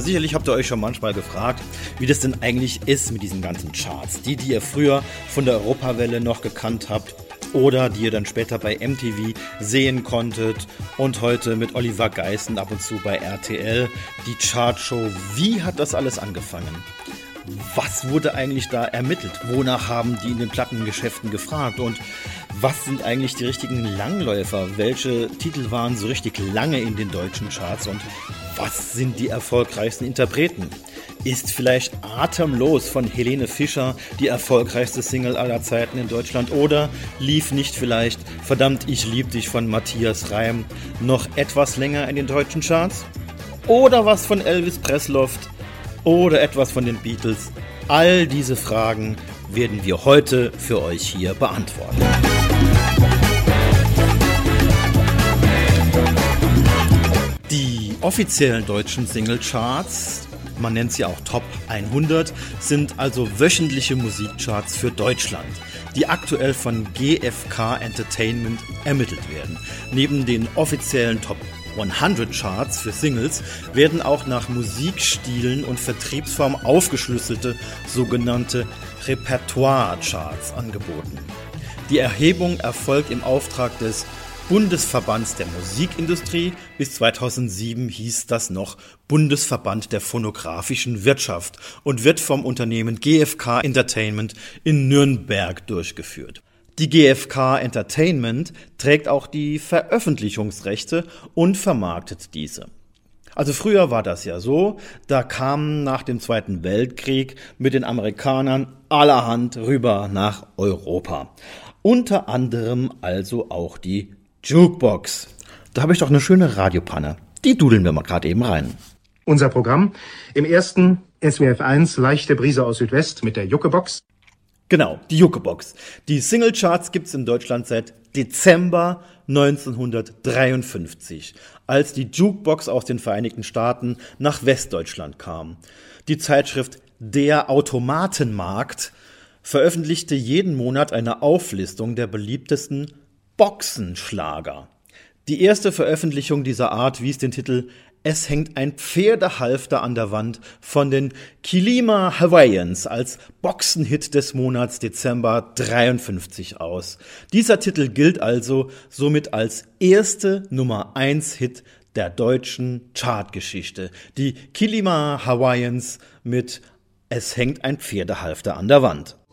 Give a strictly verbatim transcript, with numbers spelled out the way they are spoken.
sicherlich habt ihr euch schon manchmal gefragt, wie das denn eigentlich ist mit diesen ganzen Charts. Die, die ihr früher von der Europawelle noch gekannt habt oder die ihr dann später bei M T V sehen konntet und heute mit Oliver Geißen ab und zu bei R T L, die Chartshow. Wie hat das alles angefangen? Was wurde eigentlich da ermittelt? Wonach haben die in den Plattengeschäften gefragt? Und was sind eigentlich die richtigen Langläufer? Welche Titel waren so richtig lange in den deutschen Charts? Und was sind die erfolgreichsten Interpreten? Ist vielleicht Atemlos von Helene Fischer die erfolgreichste Single aller Zeiten in Deutschland? Oder lief nicht vielleicht Verdammt, ich lieb dich von Matthias Reim noch etwas länger in den deutschen Charts? Oder was von Elvis Preslov? Oder etwas von den Beatles? All diese Fragen werden wir heute für euch hier beantworten. Die offiziellen deutschen Singlecharts, man nennt sie auch Top hundert, sind also wöchentliche Musikcharts für Deutschland, die aktuell von G F K Entertainment ermittelt werden. Neben den offiziellen Top hundert Charts für Singles werden auch nach Musikstilen und Vertriebsform aufgeschlüsselte sogenannte Repertoire-Charts angeboten. Die Erhebung erfolgt im Auftrag des Bundesverbands der Musikindustrie. Bis zweitausendsieben hieß das noch Bundesverband der phonografischen Wirtschaft und wird vom Unternehmen G F K Entertainment in Nürnberg durchgeführt. Die G F K Entertainment trägt auch die Veröffentlichungsrechte und vermarktet diese. Also früher war das ja so, da kamen nach dem Zweiten Weltkrieg mit den Amerikanern allerhand rüber nach Europa. Unter anderem also auch die Jukebox. Da habe ich doch eine schöne Radiopanne. Die dudeln wir mal gerade eben rein. Unser Programm im ersten S W F eins Leichte Brise aus Südwest mit der Jukebox. Genau, die Jukebox. Die Singlecharts gibt's in Deutschland seit Dezember neunzehnhundertdreiundfünfzig, als die Jukebox aus den Vereinigten Staaten nach Westdeutschland kam. Die Zeitschrift Der Automatenmarkt veröffentlichte jeden Monat eine Auflistung der beliebtesten Boxenschlager. Die erste Veröffentlichung dieser Art wies den Titel Es hängt ein Pferdehalfter an der Wand von den Kilima Hawaiians als Boxenhit des Monats Dezember dreiundfünfzig aus. Dieser Titel gilt also somit als erste Nummer eins Hit der deutschen Chartgeschichte. Die Kilima Hawaiians mit Es hängt ein Pferdehalfter an der Wand.